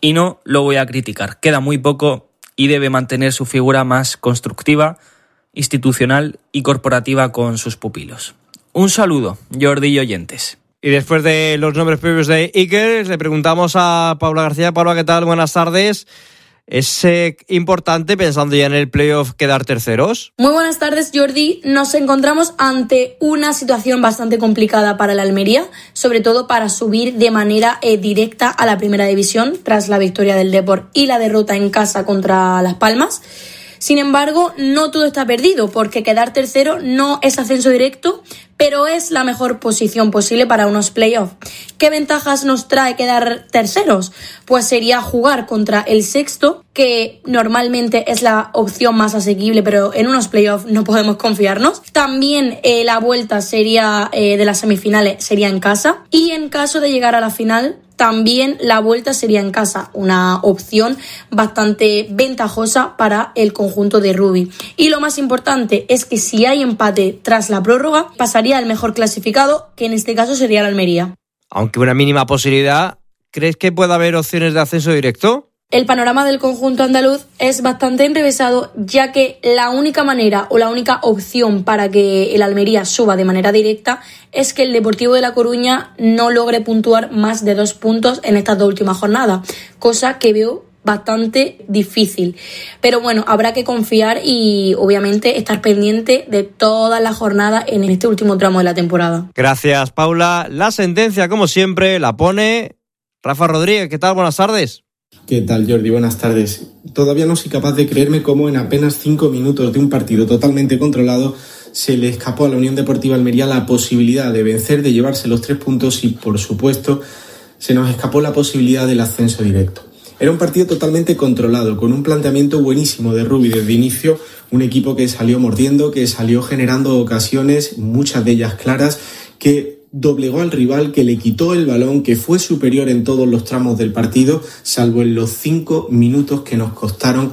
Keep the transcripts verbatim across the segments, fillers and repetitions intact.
y no lo voy a criticar. Queda muy poco y debe mantener su figura más constructiva, institucional y corporativa con sus pupilos. Un saludo, Jordi y oyentes. Y después de los nombres previos de Iker, le preguntamos a Paula García. Paula, ¿qué tal? Buenas tardes. ¿Es eh, importante, pensando ya en el playoff, quedar terceros? Muy buenas tardes, Jordi. Nos encontramos ante una situación bastante complicada para el Almería, sobre todo para subir de manera eh, directa a la primera división, tras la victoria del Depor y la derrota en casa contra Las Palmas. Sin embargo, no todo está perdido, porque quedar tercero no es ascenso directo, pero es la mejor posición posible para unos playoffs. ¿Qué ventajas nos trae quedar terceros? Pues sería jugar contra el sexto, que normalmente es la opción más asequible, pero en unos playoffs no podemos confiarnos. También eh, la vuelta sería eh, de las semifinales sería en casa, y en caso de llegar a la final, también la vuelta sería en casa, una opción bastante ventajosa para el conjunto de Rubi. Y lo más importante es que si hay empate tras la prórroga, pasaría al mejor clasificado, que en este caso sería el Almería. Aunque una mínima posibilidad, ¿crees que puede haber opciones de ascenso directo? El panorama del conjunto andaluz es bastante enrevesado, ya que la única manera o la única opción para que el Almería suba de manera directa es que el Deportivo de La Coruña no logre puntuar más de dos puntos en estas dos últimas jornadas, cosa que veo bastante difícil. Pero bueno, habrá que confiar y obviamente estar pendiente de todas las jornadas en este último tramo de la temporada. Gracias, Paula. La sentencia, como siempre, la pone Rafa Rodríguez. ¿Qué tal? Buenas tardes. ¿Qué tal, Jordi? Buenas tardes. Todavía no soy capaz de creerme cómo en apenas cinco minutos de un partido totalmente controlado se le escapó a la Unión Deportiva Almería la posibilidad de vencer, de llevarse los tres puntos y, por supuesto, se nos escapó la posibilidad del ascenso directo. Era un partido totalmente controlado, con un planteamiento buenísimo de Rubi desde inicio, un equipo que salió mordiendo, que salió generando ocasiones, muchas de ellas claras, que doblegó al rival, que le quitó el balón, que fue superior en todos los tramos del partido, salvo en los cinco minutos que nos costaron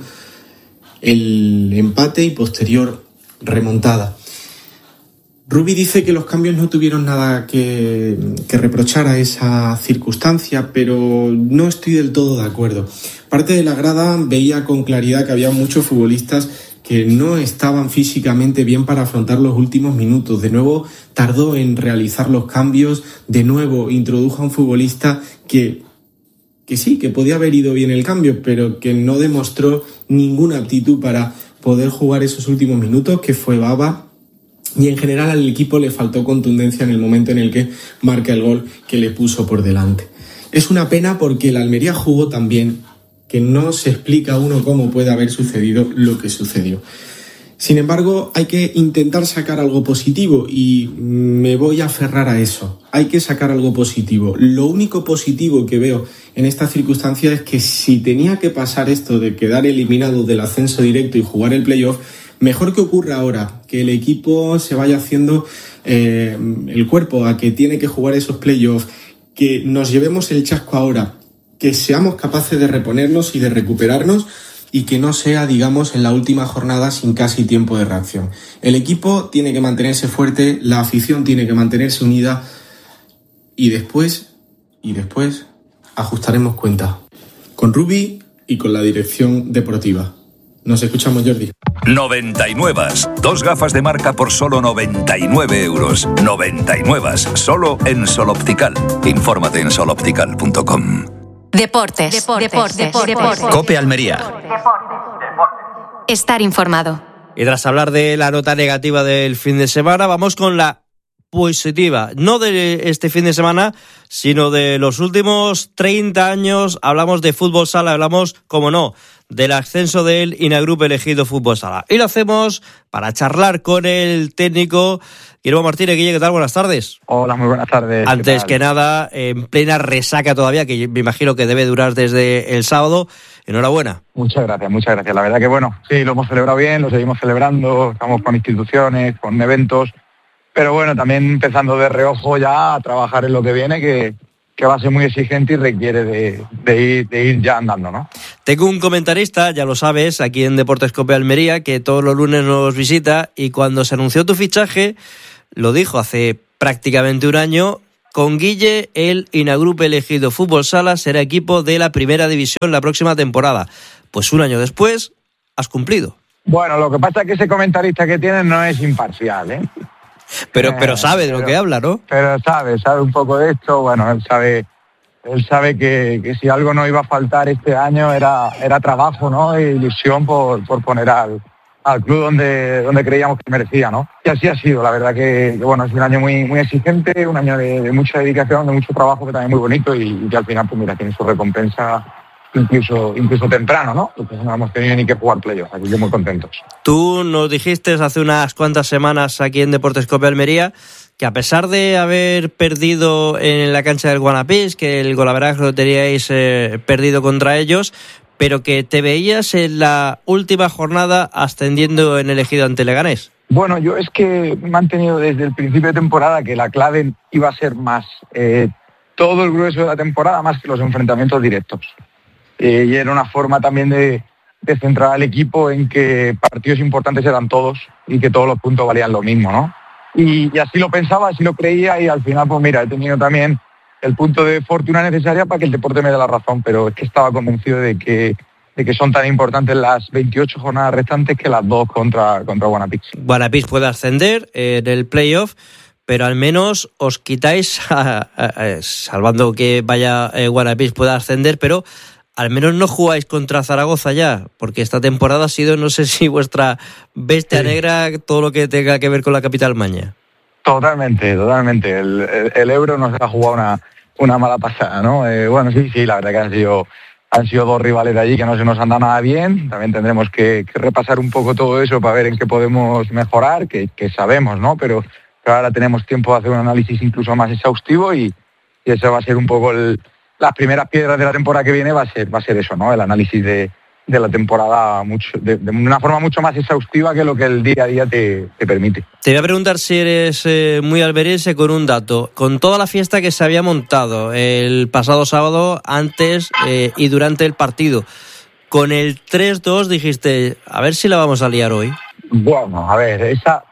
el empate y posterior remontada. Rubi dice que los cambios no tuvieron nada que, que reprochar a esa circunstancia, pero no estoy del todo de acuerdo. Parte de la grada veía con claridad que había muchos futbolistas que no estaban físicamente bien para afrontar los últimos minutos. De nuevo tardó en realizar los cambios, de nuevo introdujo a un futbolista que, que sí, que podía haber ido bien el cambio, pero que no demostró ninguna aptitud para poder jugar esos últimos minutos, que fue Baba. Y en general al equipo le faltó contundencia en el momento en el que marca el gol que le puso por delante. Es una pena porque el Almería jugó tan bien que no se explica a uno cómo puede haber sucedido lo que sucedió. Sin embargo, hay que intentar sacar algo positivo y me voy a aferrar a eso. Hay que sacar algo positivo. Lo único positivo que veo en esta circunstancia es que si tenía que pasar esto de quedar eliminado del ascenso directo y jugar el playoff, mejor que ocurra ahora, que el equipo se vaya haciendo eh, el cuerpo a que tiene que jugar esos playoffs, que nos llevemos el chasco ahora, que seamos capaces de reponernos y de recuperarnos y que no sea, digamos, en la última jornada sin casi tiempo de reacción. El equipo tiene que mantenerse fuerte, la afición tiene que mantenerse unida y después, y después ajustaremos cuenta con Rubi y con la dirección deportiva. Nos escuchamos, Jordi. noventa y nueve. Dos gafas de marca por solo noventa y nueve euros. noventa y nueve. Solo en Sol Optical. Infórmate en sol optical punto com. Deportes. Deportes. Deportes. Deportes. Deportes. COPE Almería. Estar informado. Y tras hablar de la nota negativa del fin de semana, vamos con la positiva. No de este fin de semana, sino de los últimos treinta años. Hablamos de fútbol sala, hablamos, como no, del ascenso del Inagrup elegido fútbol sala. Y lo hacemos para charlar con el técnico Guillermo Martínez. Guille, ¿qué tal? Buenas tardes. Hola, muy buenas tardes. Antes que nada, en plena resaca todavía, que me imagino que debe durar desde el sábado. Enhorabuena. Muchas gracias, muchas gracias. La verdad que bueno, sí, lo hemos celebrado bien, lo seguimos celebrando, estamos con instituciones, con eventos, pero bueno, también empezando de reojo ya a trabajar en lo que viene, que, que va a ser muy exigente y requiere de, de, ir, de ir ya andando, ¿no? Tengo un comentarista, ya lo sabes, aquí en Deportes COPE Almería, que todos los lunes nos visita, y cuando se anunció tu fichaje, lo dijo hace prácticamente un año, con Guille, el Inagrupe elegido Fútbol Sala será equipo de la primera división la próxima temporada. Pues un año después, has cumplido. Bueno, lo que pasa es que ese comentarista que tienes no es imparcial, ¿eh? Pero, pero sabe de pero, lo que habla, ¿no? Pero sabe, sabe un poco de esto. Bueno, él sabe, él sabe que, que si algo no iba a faltar este año era, era trabajo, ¿no? E ilusión por, por poner al, al club donde, donde creíamos que merecía, ¿no? Y así ha sido. La verdad que, que bueno, es un año muy, muy exigente, un año de, de mucha dedicación, de mucho trabajo, que también muy bonito y, y que al final, pues mira, tiene su recompensa. Incluso, incluso temprano, ¿no? Porque no hemos tenido ni que jugar playoffs, así que muy contentos. Tú nos dijiste hace unas cuantas semanas aquí en Deportes Cope Almería que a pesar de haber perdido en la cancha del Guanapís, que el golaveraje lo teníais eh, perdido contra ellos, pero que te veías en la última jornada ascendiendo en el Ejido ante Leganés. Bueno, yo es que me he mantenido desde el principio de temporada que la clave iba a ser más eh, todo el grueso de la temporada, más que los enfrentamientos directos. Eh, y era una forma también de, de centrar al equipo en que partidos importantes eran todos y que todos los puntos valían lo mismo, ¿no? Y, y así lo pensaba, así lo creía y al final, pues mira, he tenido también el punto de fortuna necesaria para que el deporte me dé la razón, pero es que estaba convencido de que, de que son tan importantes las veintiocho jornadas restantes que las dos contra, contra Guanapís. Guanapís puede ascender en el playoff, pero al menos os quitáis, a, a, a, salvando que vaya eh, Guanapís pueda ascender, pero al menos no jugáis contra Zaragoza ya, porque esta temporada ha sido, no sé si vuestra bestia sí. negra, todo lo que tenga que ver con la capital maña. Totalmente, totalmente. El, el, el Ebro nos ha jugado una, una mala pasada, ¿no? Eh, bueno, sí, sí, la verdad que han sido, han sido dos rivales de allí que no se nos han dado nada bien. También tendremos que, que repasar un poco todo eso para ver en qué podemos mejorar, que, que sabemos, ¿no? Pero, pero ahora tenemos tiempo de hacer un análisis incluso más exhaustivo y, y eso va a ser un poco el... Las primeras piedras de la temporada que viene va a ser, va a ser eso, ¿no? El análisis de, de la temporada mucho, de, de una forma mucho más exhaustiva que lo que el día a día te, te permite. Te voy a preguntar si eres eh, muy almeriense con un dato. Con toda la fiesta que se había montado el pasado sábado, antes eh, y durante el partido, con el tres dos dijiste, a ver si la vamos a liar hoy. Bueno, a ver, esa...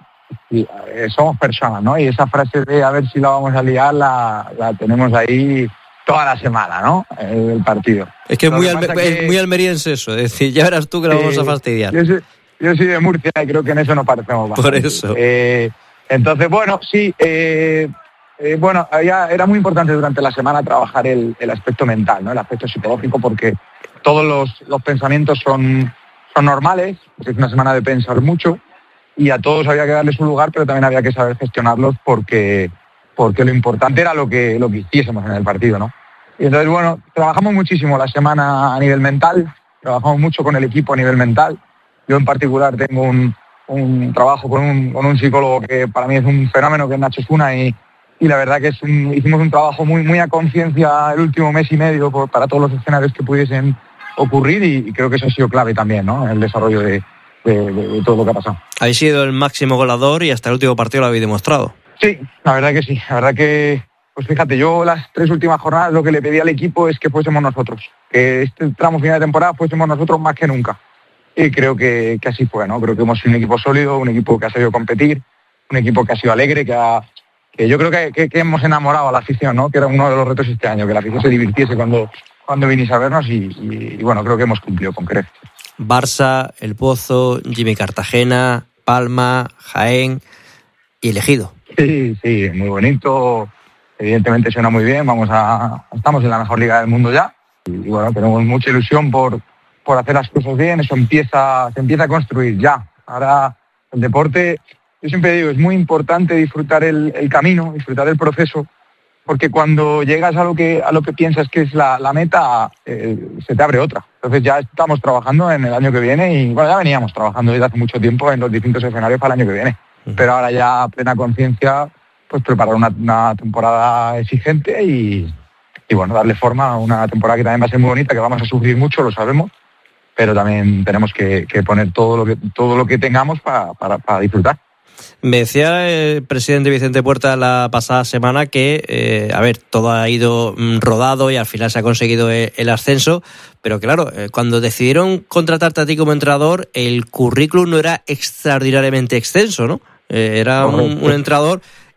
somos personas, ¿no? Y esa frase de a ver si la vamos a liar la, la tenemos ahí toda la semana, ¿no? El partido. Es que es muy, alme- que... es muy almeriense eso, es decir, ya verás tú que la vamos eh, a fastidiar. Yo soy, yo soy de Murcia y creo que en eso nos parecemos bastante. Por eso. Eh, entonces, bueno, sí, eh, eh, bueno, había, era muy importante durante la semana trabajar el, el aspecto mental, ¿no? El aspecto psicológico, porque todos los, los pensamientos son, son normales, es una semana de pensar mucho y a todos había que darle su lugar, pero también había que saber gestionarlos porque, porque lo importante era lo que, lo que hiciésemos en el partido, ¿no? Y entonces, bueno, trabajamos muchísimo la semana a nivel mental, trabajamos mucho con el equipo a nivel mental. Yo en particular tengo un, un trabajo con un, con un psicólogo que para mí es un fenómeno, que es Nacho Zuna, y, y la verdad que es un, hicimos un trabajo muy, muy a conciencia el último mes y medio por, para todos los escenarios que pudiesen ocurrir y, y creo que eso ha sido clave también, ¿no? En el desarrollo de, de, de, de todo lo que ha pasado. Habéis sido el máximo goleador y hasta el último partido lo habéis demostrado. Sí, la verdad que sí, la verdad que... Pues fíjate, yo las tres últimas jornadas lo que le pedí al equipo es que fuésemos nosotros, que este tramo final de temporada fuésemos nosotros más que nunca. Y creo que, que así fue, ¿no? Creo que hemos sido un equipo sólido, un equipo que ha sabido competir, un equipo que ha sido alegre, que, ha, que yo creo que, que, que hemos enamorado a la afición, ¿no? Que era uno de los retos este año, que la afición se divirtiese cuando, cuando vinís a vernos y, y, y bueno, creo que hemos cumplido con creces. Barça, El Pozo, Jimmy Cartagena, Palma, Jaén y El Ejido. Sí, sí, muy bonito. Evidentemente suena muy bien, vamos a, estamos en la mejor liga del mundo ya y, y bueno, tenemos mucha ilusión por, por hacer las cosas bien, eso empieza, se empieza a construir ya. Ahora el deporte, yo siempre digo, es muy importante disfrutar el, el camino, disfrutar el proceso, porque cuando llegas a lo que, a lo que piensas que es la, la meta, eh, se te abre otra. Entonces ya estamos trabajando en el año que viene y bueno, ya veníamos trabajando desde hace mucho tiempo en los distintos escenarios para el año que viene, pero ahora ya a plena conciencia, pues preparar una, una temporada exigente y, y bueno, darle forma a una temporada que también va a ser muy bonita, que vamos a sufrir mucho, lo sabemos, pero también tenemos que, que poner todo lo que todo lo que tengamos para, para, para disfrutar. Me decía el presidente Vicente Puerta la pasada semana que, eh, a ver, todo ha ido rodado y al final se ha conseguido el ascenso, pero claro, cuando decidieron contratarte a ti como entrenador, el currículum no era extraordinariamente extenso, ¿no? Eh, era un, un entrenador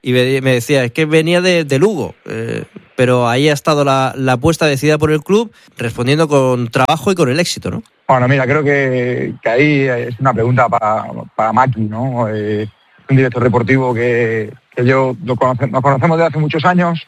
y me, me decía, es que venía de, de Lugo, eh, pero ahí ha estado la, la apuesta decidida por el club, respondiendo con trabajo y con el éxito, ¿no? Bueno, mira, creo que, que ahí es una pregunta para, para Maki, ¿no? Eh, un director deportivo que, que yo lo conoce, nos conocemos desde hace muchos años.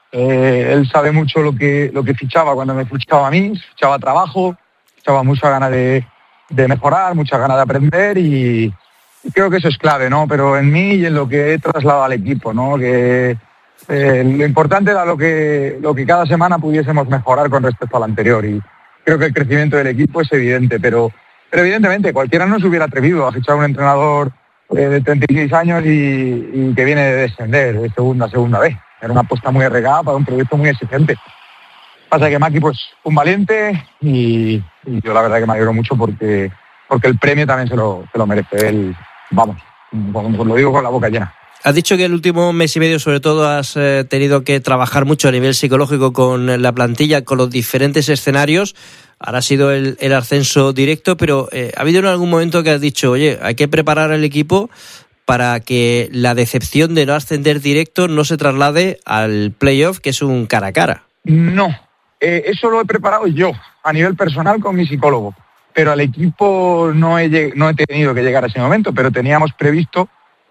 Eh, él sabe mucho lo que, lo que fichaba cuando me fichaba a mí, fichaba trabajo, fichaba muchas ganas de, de mejorar, muchas ganas de aprender y, y creo que eso es clave, ¿no? Pero en mí y en lo que he trasladado al equipo, ¿no? Que eh, lo importante era lo que, lo que cada semana pudiésemos mejorar con respecto al anterior y creo que el crecimiento del equipo es evidente, pero, pero evidentemente cualquiera no se hubiera atrevido a fichar a un entrenador eh, de treinta y seis años y, y que viene de descender de segunda a segunda vez. Era una apuesta muy arriesgada para un proyecto muy exigente. Pasa que Maki, pues, un valiente y, y yo la verdad que me alegro mucho porque, porque el premio también se lo, se lo merece él. Vamos, como lo digo con la boca llena. Has dicho que el último mes y medio, sobre todo, has eh, tenido que trabajar mucho a nivel psicológico con la plantilla, con los diferentes escenarios. Ahora ha sido el, el ascenso directo, pero eh, ¿ha habido en algún momento que has dicho, oye, hay que preparar al equipo para que la decepción de no ascender directo no se traslade al playoff, que es un cara a cara? No, eh, eso lo he preparado yo, a nivel personal con mi psicólogo. Pero al equipo no he, no he tenido que llegar a ese momento, pero teníamos previsto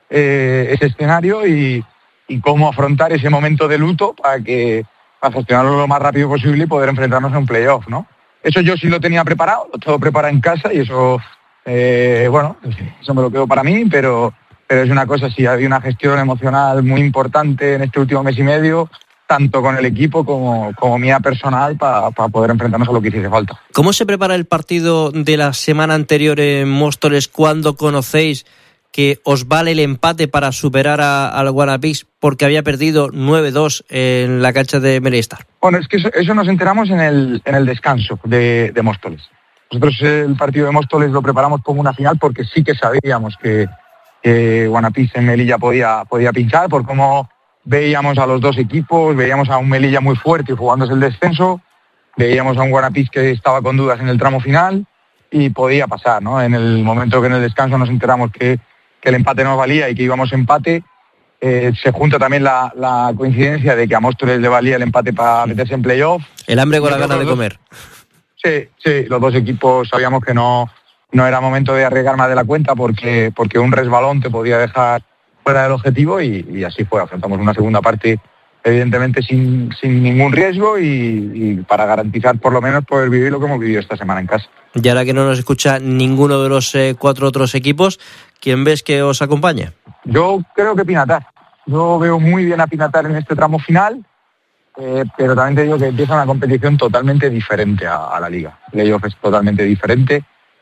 Eh, ese escenario y, y cómo afrontar ese momento de luto para que para gestionarlo lo más rápido posible y poder enfrentarnos a un playoff, ¿no? Eso yo sí lo tenía preparado, lo tengo preparado en casa y eso, eh, bueno, eso me lo quedo para mí, pero, pero es una cosa, sí, había una gestión emocional muy importante en este último mes y medio, tanto con el equipo como, como mía personal, para, para poder enfrentarnos a lo que hiciese falta. ¿Cómo se prepara el partido de la semana anterior en Móstoles cuando conocéis que os vale el empate para superar a, al Guanapix porque había perdido nueve dos en la cancha de Meriestar? Bueno, es que eso, eso nos enteramos en el, en el descanso de, de Móstoles. Nosotros el partido de Móstoles lo preparamos como una final porque sí que sabíamos que, que Guanapix en Melilla podía, podía pinchar, por cómo veíamos a los dos equipos, veíamos a un Melilla muy fuerte jugándose el descenso, veíamos a un Guanapix que estaba con dudas en el tramo final y podía pasar, ¿no? En el momento que en el descanso nos enteramos que que el empate nos valía y que íbamos empate, eh, se junta también la, la coincidencia de que a Móstoles le valía el empate para meterse en playoff. El hambre con la gana de comer. Sí, sí, los dos equipos sabíamos que no, no era momento de arriesgar más de la cuenta porque, porque un resbalón te podía dejar fuera del objetivo y, y así fue. Afrontamos una segunda parte evidentemente sin, sin ningún riesgo y, y para garantizar por lo menos poder vivir lo que hemos vivido esta semana en casa. Y ahora que no nos escucha ninguno de los eh, cuatro otros equipos, ¿quién ves que os acompaña? Yo creo que Pinatar. Yo veo muy bien a Pinatar en este tramo final, eh, pero también te digo que empieza una competición totalmente diferente a, a la Liga. El playoff es totalmente diferente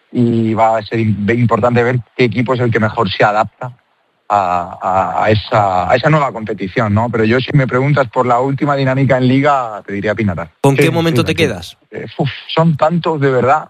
y va a ser importante ver qué equipo es el que mejor se adapta a, a, a, esa, a esa nueva competición, ¿no? Pero yo, si me preguntas por la última dinámica en Liga, te diría Pinatar. ¿Con sí, qué momento sí, te quedas? Eh, uf, son tantos, de verdad,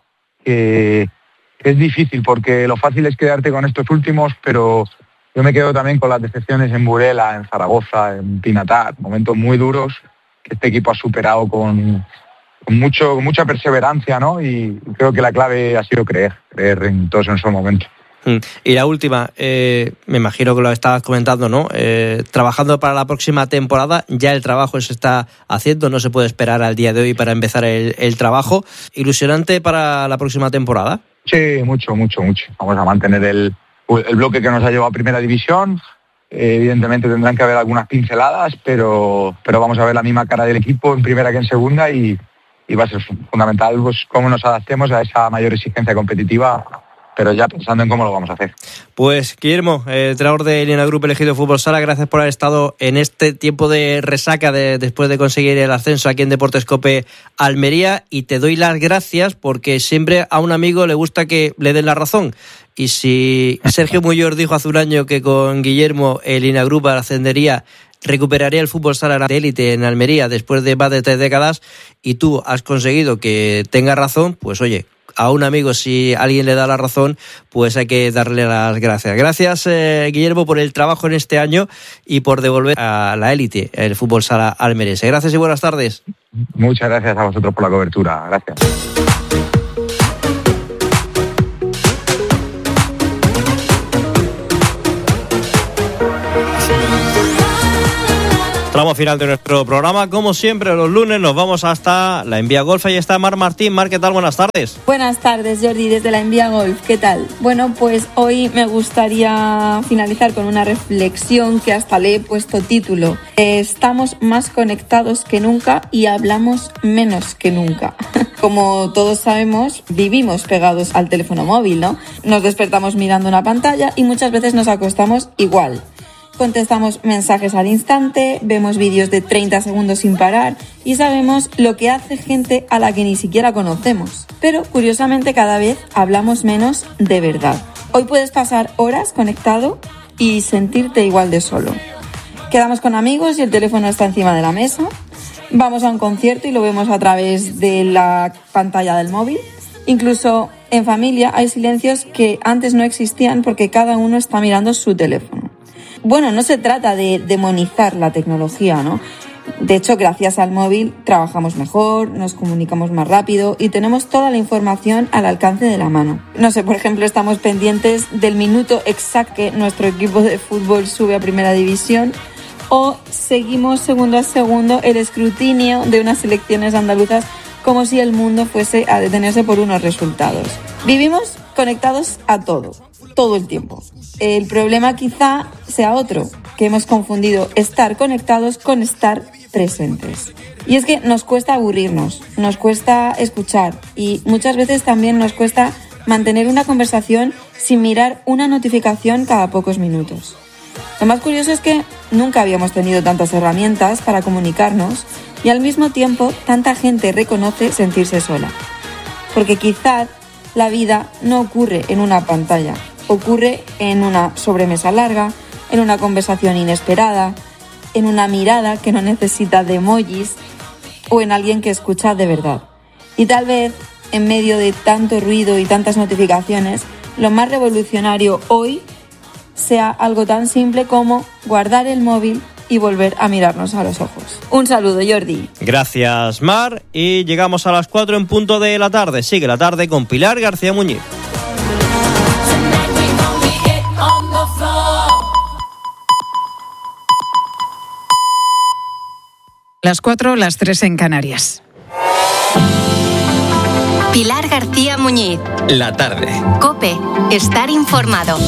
que es difícil, porque lo fácil es quedarte con estos últimos, pero yo me quedo también con las decepciones en Burela, en Zaragoza, en Pinatar, momentos muy duros que este equipo ha superado con, con, mucho, con mucha perseverancia, ¿no? Y creo que la clave ha sido creer, creer en todos esos momentos. Y la última, eh, me imagino que lo estabas comentando, ¿no? Eh, trabajando para la próxima temporada, ya el trabajo se está haciendo, no se puede esperar al día de hoy para empezar el, el trabajo. ¿Ilusionante para la próxima temporada? Sí, mucho, mucho, mucho. Vamos a mantener el, el bloque que nos ha llevado a Primera División. Eh, evidentemente tendrán que haber algunas pinceladas, pero, pero vamos a ver la misma cara del equipo en Primera que en Segunda y, y va a ser fundamental pues, cómo nos adaptemos a esa mayor exigencia competitiva, pero ya pensando en cómo lo vamos a hacer. Pues Guillermo, eh, entrenador de Elina Group elegido Fútbol Sala, gracias por haber estado en este tiempo de resaca de, después de conseguir el ascenso aquí en Deportes Cope Almería, y te doy las gracias porque siempre a un amigo le gusta que le den la razón. Y si Sergio Muñoz dijo hace un año que con Guillermo el Elina Group ascendería, recuperaría el fútbol sala de élite en Almería después de más de tres décadas, y tú has conseguido que tenga razón, pues oye, a un amigo, si alguien le da la razón, pues hay que darle las gracias. Gracias, eh, Guillermo, por el trabajo en este año y por devolver a la élite el fútbol sala almeriense. Gracias y buenas tardes. Muchas gracias a vosotros por la cobertura. Gracias. Tramo final de nuestro programa. Como siempre, los lunes nos vamos hasta la Envía Golf. Ahí está Mar Martín. Mar, ¿qué tal? Buenas tardes. Buenas tardes, Jordi, desde la Envía Golf. ¿Qué tal? Bueno, pues hoy me gustaría finalizar con una reflexión que hasta le he puesto título. Estamos más conectados que nunca y hablamos menos que nunca. Como todos sabemos, vivimos pegados al teléfono móvil, ¿no? Nos despertamos mirando una pantalla y muchas veces nos acostamos igual. Contestamos mensajes al instante, vemos vídeos de treinta segundos sin parar y sabemos lo que hace gente a la que ni siquiera conocemos. Pero curiosamente cada vez hablamos menos de verdad. Hoy puedes pasar horas conectado y sentirte igual de solo. Quedamos con amigos y el teléfono está encima de la mesa. Vamos a un concierto y lo vemos a través de la pantalla del móvil. Incluso en familia hay silencios que antes no existían porque cada uno está mirando su teléfono. Bueno, no se trata de demonizar la tecnología, ¿no? De hecho, gracias al móvil trabajamos mejor, nos comunicamos más rápido y tenemos toda la información al alcance de la mano. No sé, por ejemplo, estamos pendientes del minuto exacto que nuestro equipo de fútbol sube a primera división o seguimos segundo a segundo el escrutinio de unas elecciones andaluzas como si el mundo fuese a detenerse por unos resultados. Vivimos conectados a todo, todo el tiempo. El problema quizá sea otro, que hemos confundido estar conectados con estar presentes. Y es que nos cuesta aburrirnos, nos cuesta escuchar y muchas veces también nos cuesta mantener una conversación sin mirar una notificación cada pocos minutos. Lo más curioso es que nunca habíamos tenido tantas herramientas para comunicarnos y al mismo tiempo tanta gente reconoce sentirse sola. Porque quizás la vida no ocurre en una pantalla, ocurre en una sobremesa larga, en una conversación inesperada, en una mirada que no necesita de emojis o en alguien que escucha de verdad. Y tal vez, en medio de tanto ruido y tantas notificaciones, lo más revolucionario hoy sea algo tan simple como guardar el móvil y volver a mirarnos a los ojos. Un saludo, Jordi. Gracias, Mar. Y llegamos a las cuatro en punto de la tarde. Sigue la tarde con Pilar García Muñiz. Las cuatro, las tres en Canarias. Pilar García Muñiz. La tarde. COPE. Estar informado.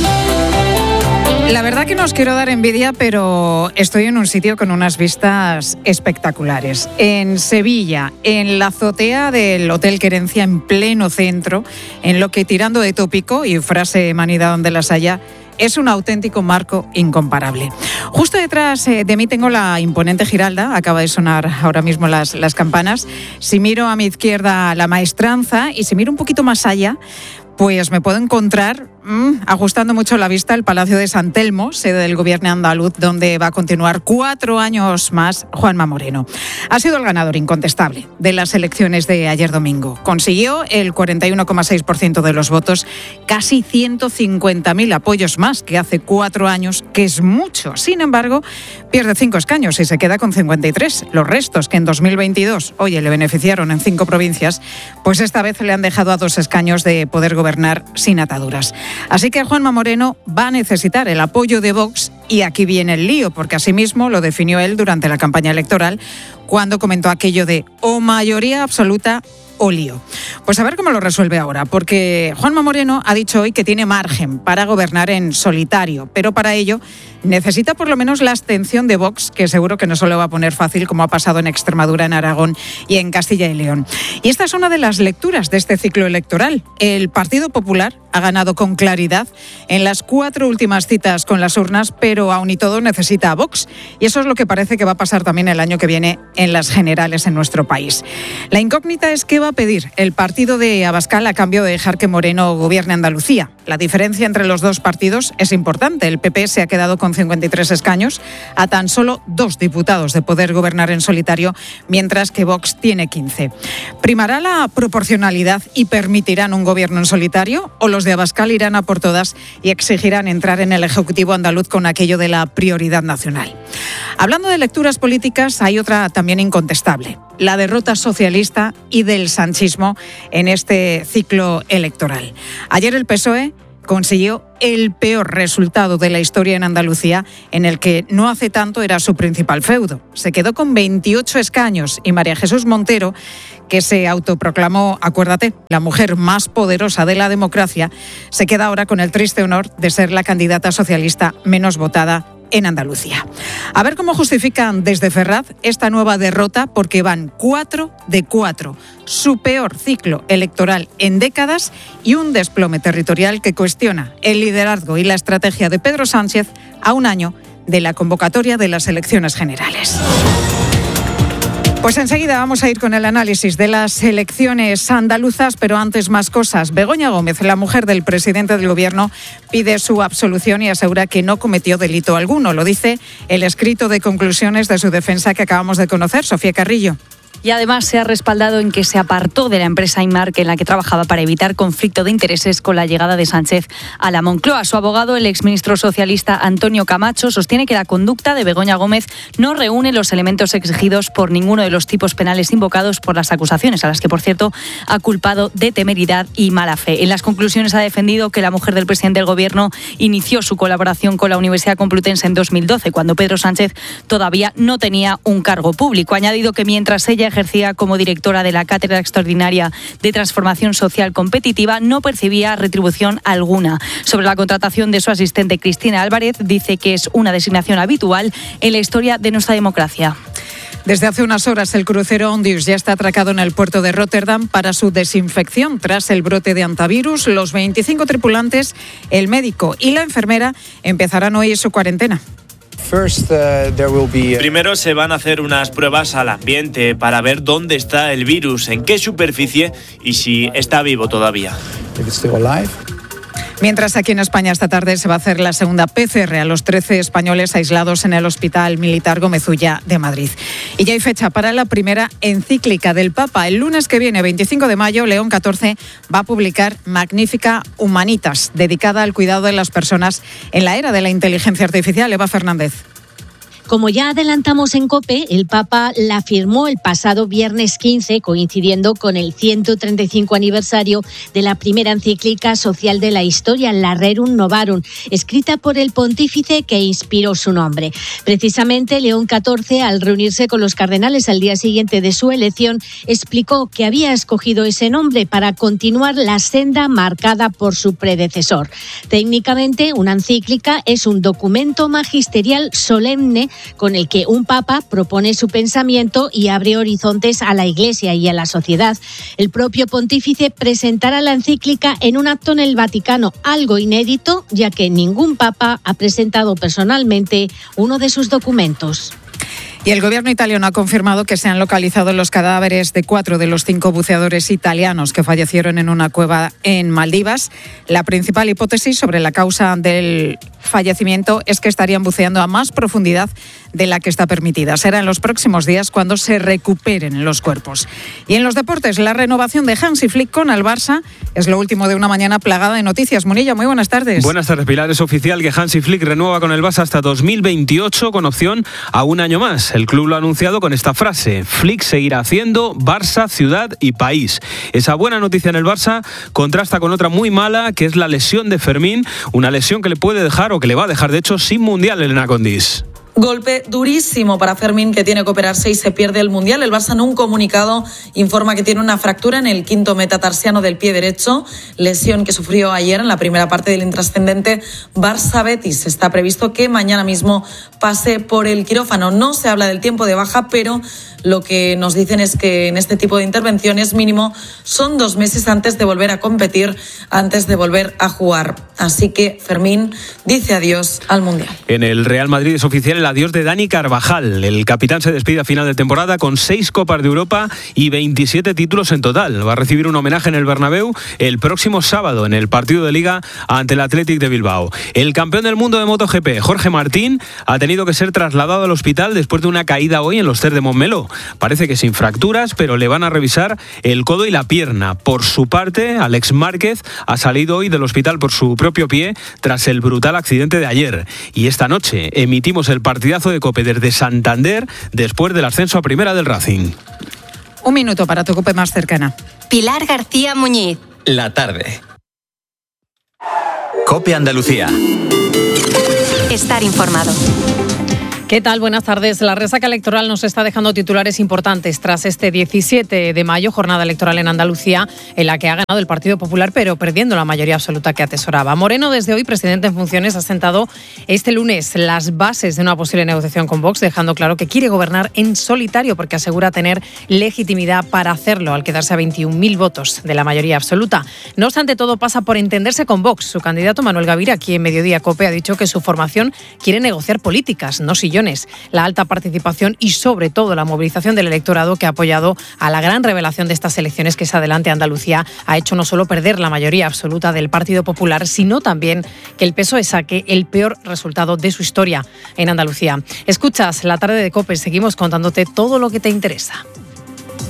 La verdad que no os quiero dar envidia, pero estoy en un sitio con unas vistas espectaculares. En Sevilla, en la azotea del Hotel Querencia, en pleno centro, en lo que, tirando de tópico y frase manida donde las haya, es un auténtico marco incomparable. Justo detrás de mí tengo la imponente Giralda, acaba de sonar ahora mismo las, las campanas. Si miro a mi izquierda la Maestranza y si miro un poquito más allá, pues me puedo encontrar, mmm, ajustando mucho la vista, el Palacio de San Telmo, sede del gobierno andaluz, donde va a continuar cuatro años más Juanma Moreno. Ha sido el ganador incontestable de las elecciones de ayer domingo. Consiguió el cuarenta y uno coma seis por ciento de los votos, casi ciento cincuenta mil apoyos más que hace cuatro años, que es mucho. Sin embargo, pierde cinco escaños y se queda con cincuenta y tres. Los restos, que en dos mil veintidós, oye, le beneficiaron en cinco provincias, pues esta vez le han dejado a dos escaños de poder gobernar gobernar sin ataduras. Así que Juanma Moreno va a necesitar el apoyo de Vox y aquí viene el lío, porque asimismo lo definió él durante la campaña electoral cuando comentó aquello de o mayoría absoluta o lío. Pues a ver cómo lo resuelve ahora, porque Juanma Moreno ha dicho hoy que tiene margen para gobernar en solitario, pero para ello necesita por lo menos la abstención de Vox, que seguro que no se lo va a poner fácil, como ha pasado en Extremadura, en Aragón y en Castilla y León. Y esta es una de las lecturas de este ciclo electoral. El Partido Popular ha ganado con claridad en las cuatro últimas citas con las urnas, pero aún y todo necesita a Vox. Y eso es lo que parece que va a pasar también el año que viene en las generales en nuestro país. La incógnita es qué va a pedir el partido de Abascal a cambio de dejar que Moreno gobierne Andalucía. La diferencia entre los dos partidos es importante. El P P se ha quedado con cincuenta y tres escaños, a tan solo dos diputados de poder gobernar en solitario, mientras que Vox tiene quince. ¿Primará la proporcionalidad y permitirán un gobierno en solitario? ¿O los de Abascal irán a por todas y exigirán entrar en el Ejecutivo andaluz con aquello de la prioridad nacional? Hablando de lecturas políticas, hay otra también incontestable: la derrota socialista y del sanchismo en este ciclo electoral. Ayer el P S O E consiguió el peor resultado de la historia en Andalucía, en el que no hace tanto era su principal feudo. Se quedó con veintiocho escaños y María Jesús Montero, que se autoproclamó, acuérdate, la mujer más poderosa de la democracia, se queda ahora con el triste honor de ser la candidata socialista menos votada en Andalucía. A ver cómo justifican desde Ferraz esta nueva derrota, porque van cuatro de cuatro. Su peor ciclo electoral en décadas y un desplome territorial que cuestiona el liderazgo y la estrategia de Pedro Sánchez a un año de la convocatoria de las elecciones generales. Pues enseguida vamos a ir con el análisis de las elecciones andaluzas, pero antes más cosas. Begoña Gómez, la mujer del presidente del Gobierno, pide su absolución y asegura que no cometió delito alguno. Lo dice el escrito de conclusiones de su defensa que acabamos de conocer. Sofía Carrillo. Y además se ha respaldado en que se apartó de la empresa Inmark en la que trabajaba para evitar conflicto de intereses con la llegada de Sánchez a la Moncloa. Su abogado, el exministro socialista Antonio Camacho, sostiene que la conducta de Begoña Gómez no reúne los elementos exigidos por ninguno de los tipos penales invocados por las acusaciones, a las que, por cierto, ha culpado de temeridad y mala fe. En las conclusiones ha defendido que la mujer del presidente del Gobierno inició su colaboración con la Universidad Complutense en dos mil doce, cuando Pedro Sánchez todavía no tenía un cargo público. Ha añadido que mientras ella ejercía como directora de la Cátedra Extraordinaria de Transformación Social Competitiva, no percibía retribución alguna. Sobre la contratación de su asistente Cristina Álvarez, dice que es una designación habitual en la historia de nuestra democracia. Desde hace unas horas el crucero Ondius ya está atracado en el puerto de Rotterdam para su desinfección tras el brote de hantavirus. Los veinticinco tripulantes, el médico y la enfermera empezarán hoy su cuarentena. Primero se van a hacer unas pruebas al ambiente para ver dónde está el virus, en qué superficie y si está vivo todavía. Mientras aquí en España esta tarde se va a hacer la segunda P C R a los trece españoles aislados en el Hospital Militar Gómez Ulla de Madrid. Y ya hay fecha para la primera encíclica del Papa. El lunes que viene, veinticinco de mayo, León catorce va a publicar Magnificat Humanitas, dedicada al cuidado de las personas en la era de la inteligencia artificial. Eva Fernández. Como ya adelantamos en COPE, el Papa la firmó el pasado viernes quince, coincidiendo con el ciento treinta y cinco aniversario de la primera encíclica social de la historia, la Rerum Novarum, escrita por el pontífice que inspiró su nombre. Precisamente, León catorce, al reunirse con los cardenales al día siguiente de su elección, explicó que había escogido ese nombre para continuar la senda marcada por su predecesor. Técnicamente, una encíclica es un documento magisterial solemne con el que un papa propone su pensamiento y abre horizontes a la Iglesia y a la sociedad. El propio pontífice presentará la encíclica en un acto en el Vaticano, algo inédito, ya que ningún papa ha presentado personalmente uno de sus documentos. Y el gobierno italiano ha confirmado que se han localizado los cadáveres de cuatro de los cinco buceadores italianos que fallecieron en una cueva en Maldivas. La principal hipótesis sobre la causa del fallecimiento es que estarían buceando a más profundidad de la que está permitida. Será en los próximos días cuando se recuperen los cuerpos. Y en los deportes, la renovación de Hansi Flick con el Barça es lo último de una mañana plagada de noticias. Munilla, muy buenas tardes. Buenas tardes, Pilar. Es oficial que Hansi Flick renueva con el Barça hasta dos mil veintiocho con opción a un año más. El club lo ha anunciado con esta frase: Flick seguirá haciendo Barça, ciudad y país. Esa buena noticia en el Barça contrasta con otra muy mala, que es la lesión de Fermín, una lesión que le puede dejar, o que le va a dejar de hecho, sin Mundial, Elena Condis. Golpe durísimo para Fermín, que tiene que operarse y se pierde el Mundial. El Barça en un comunicado informa que tiene una fractura en el quinto metatarsiano del pie derecho, lesión que sufrió ayer en la primera parte del intrascendente Barça-Betis. Está previsto que mañana mismo pase por el quirófano. No se habla del tiempo de baja, pero lo que nos dicen es que en este tipo de intervenciones mínimo son dos meses antes de volver a competir, antes de volver a jugar. Así que Fermín dice adiós al Mundial. En el Real Madrid es oficial el adiós de Dani Carvajal. El capitán se despide a final de temporada con seis Copas de Europa y veintisiete títulos en total. Va a recibir un homenaje en el Bernabéu el próximo sábado en el partido de Liga ante el Athletic de Bilbao. El campeón del mundo de MotoGP, Jorge Martín, ha tenido que ser trasladado al hospital después de una caída hoy en los Cer de Montmeló. Parece que sin fracturas, pero le van a revisar el codo y la pierna. Por su parte, Alex Márquez ha salido hoy del hospital por su propio pie tras el brutal accidente de ayer. Y esta noche emitimos el partidazo de COPE desde Santander después del ascenso a primera del Racing. Un minuto para tu COPE más cercana. Pilar García Muñiz. La tarde. COPE Andalucía. Estar informado. ¿Qué tal? Buenas tardes. La resaca electoral nos está dejando titulares importantes tras este diecisiete de mayo, jornada electoral en Andalucía, en la que ha ganado el Partido Popular, pero perdiendo la mayoría absoluta que atesoraba. Moreno, desde hoy presidente en funciones, ha sentado este lunes las bases de una posible negociación con Vox, dejando claro que quiere gobernar en solitario porque asegura tener legitimidad para hacerlo, al quedarse a veintiún mil votos de la mayoría absoluta. No obstante, todo pasa por entenderse con Vox. Su candidato Manuel Gavira, aquí en Mediodía COPE, ha dicho que su formación quiere negociar políticas, no sillones. La alta participación y sobre todo la movilización del electorado que ha apoyado a la gran revelación de estas elecciones que se adelante Andalucía ha hecho no solo perder la mayoría absoluta del Partido Popular, sino también que el P S O E saque el peor resultado de su historia en Andalucía. Escuchas La Tarde de COPE, seguimos contándote todo lo que te interesa.